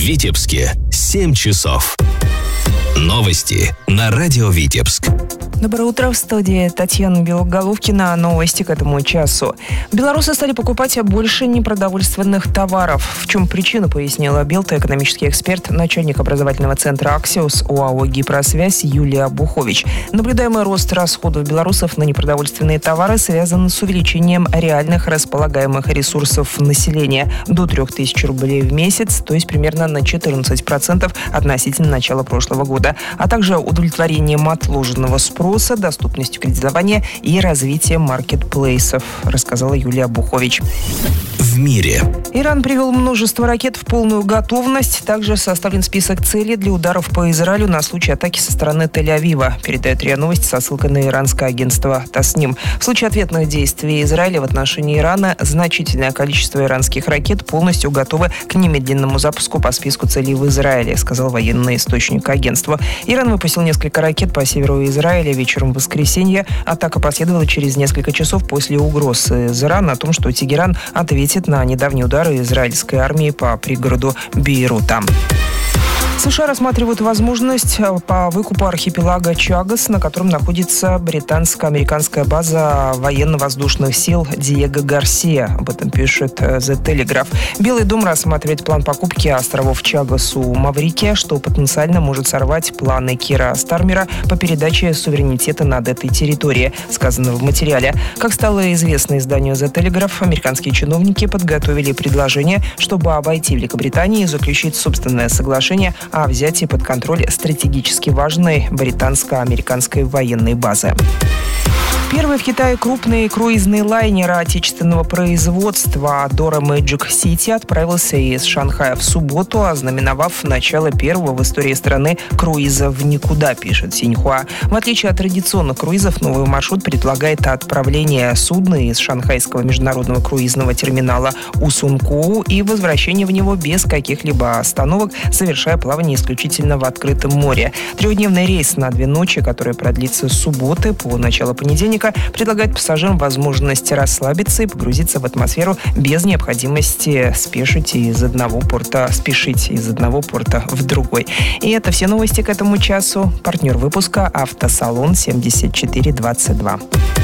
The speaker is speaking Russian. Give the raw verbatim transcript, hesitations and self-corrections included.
Витебске семь часов. Новости на радио Витебск. Доброе утро, в студии Татьяна Белоголовкина. Новости к этому часу. Белорусы стали покупать больше непродовольственных товаров. В чем причина, пояснила Белта экономический эксперт, начальник образовательного центра «Аксиос» ОАО «Гипросвязь» Юлия Бухович. Наблюдаемый рост расходов белорусов на непродовольственные товары связан с увеличением реальных располагаемых ресурсов населения до три тысячи рублей в месяц, то есть примерно на четырнадцать процентов относительно начала прошлого года, а также удовлетворением отложенного спроса, доступностью кредитования и развитием маркетплейсов, рассказала Юлия Бухович. В мире. Иран привел множество ракет в полную готовность. Также составлен список целей для ударов по Израилю на случай атаки со стороны Тель-Авива, передает РИА Новости со ссылкой на иранское агентство Тасним. В случае ответных действий Израиля в отношении Ирана значительное количество иранских ракет полностью готовы к немедленному запуску по списку целей в Израиле, сказал военный источник агентства. Иран выпустил несколько ракет по северу Израиля вечером в воскресенье. Атака последовала через несколько часов после угроз из Ирана о том, что Тегеран ответит на недавние удары израильской армии по пригороду Бейрута. США рассматривают возможность по выкупу архипелага Чагос, на котором находится британско-американская база военно-воздушных сил Диего Гарсия. Об этом пишет The Telegraph. Белый дом рассматривает план покупки островов Чагос у Маврикия, что потенциально может сорвать планы Кира Стармера по передаче суверенитета над этой территорией, сказано в материале. Как стало известно изданию The Telegraph, американские чиновники подготовили предложение, чтобы обойти Великобританию и заключить собственное соглашение о взятии под контроль стратегически важной британско-американской военной базы. Первый в Китае крупный круизный лайнер отечественного производства Dora Magic City отправился из Шанхая в субботу, ознаменовав начало первого в истории страны круиза в никуда, пишет Синьхуа. В отличие от традиционных круизов, новый маршрут предполагает отправление судна из шанхайского международного круизного терминала Усункоу и возвращение в него без каких-либо остановок, совершая плавание исключительно в открытом море. Трехдневный рейс на две ночи, который продлится с субботы по начало понедельника, предлагает пассажирам возможность расслабиться и погрузиться в атмосферу без необходимости спешить из одного порта, спешить из одного порта в другой. И это все новости к этому часу. Партнер выпуска — автосалон семьдесят четыре двадцать два.